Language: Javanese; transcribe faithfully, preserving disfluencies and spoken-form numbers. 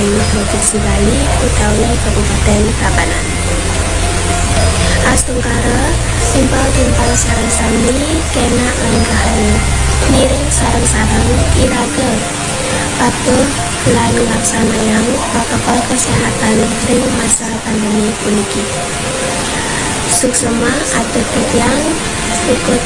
ing Provinsi Bali utawi Kabupaten Tabanan. Astungkara timpal-timpal sareng sami kena lan kahayu miring sareng-sareng iraga patuh lan nglaksanayan protokol kesehatan ing masa pandemi puniki. Suksema atur tiyang ikut